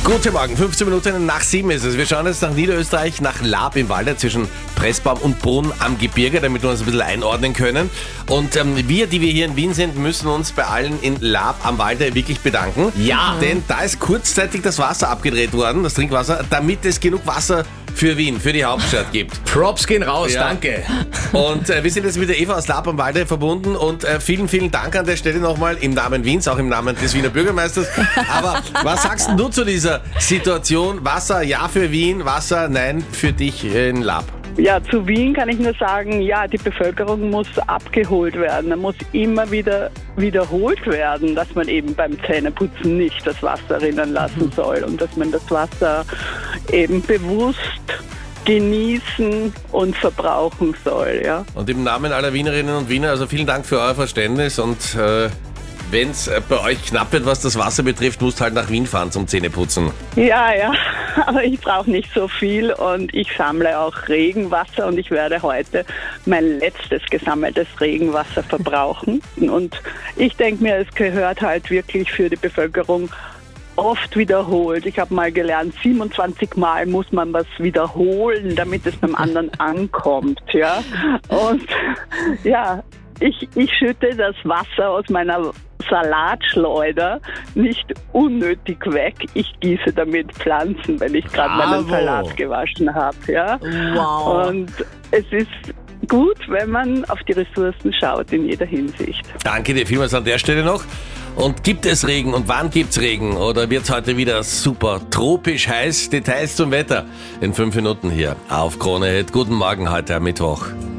Guten Morgen, 15 Minuten nach 7 ist es. Wir schauen jetzt nach Niederösterreich, nach Laab im Walde zwischen Pressbaum und Brunn am Gebirge, damit wir uns ein bisschen einordnen können. Und wir, die wir hier in Wien sind, müssen uns bei allen in Laab am Walde wirklich bedanken. Ja. Denn da ist kurzzeitig das Wasser abgedreht worden, das Trinkwasser, damit es genug Wasser für Wien, für die Hauptstadt gibt. Props gehen raus, Ja. danke. Und wir sind jetzt mit der Eva aus Laab am Walde verbunden und vielen, vielen Dank an der Stelle nochmal im Namen Wiens, auch im Namen des Wiener Bürgermeisters. Aber was sagst du zu dieser Situation? Wasser ja für Wien, Wasser nein für dich in Laab. Ja, zu Wien kann ich nur sagen, ja, die Bevölkerung muss abgeholt werden. Da muss immer wieder wiederholt werden, dass man eben beim Zähneputzen nicht das Wasser rinnen lassen soll und dass man das Wasser eben bewusst genießen und verbrauchen soll, ja. Und im Namen aller Wienerinnen und Wiener, also vielen Dank für euer Verständnis und wenn es bei euch knapp wird, was das Wasser betrifft, musst halt nach Wien fahren zum Zähneputzen. Ja, aber ich brauche nicht so viel und ich sammle auch Regenwasser und ich werde heute mein letztes gesammeltes Regenwasser verbrauchen. Und ich denke mir, es gehört halt wirklich für die Bevölkerung oft wiederholt. Ich habe mal gelernt, 27 Mal muss man was wiederholen, damit es beim anderen ankommt. Ja? Und ja, ich schütte das Wasser aus meiner Salatschleuder nicht unnötig weg. Ich gieße damit Pflanzen, wenn ich gerade meinen Salat gewaschen habe. Ja? Wow. Und es ist gut, wenn man auf die Ressourcen schaut in jeder Hinsicht. Danke dir vielmals an der Stelle noch. Und gibt es Regen und wann gibt's Regen? Oder wird's heute wieder super tropisch heiß? Details zum Wetter in 5 Minuten hier auf Krone Hit. Guten Morgen heute am Mittwoch.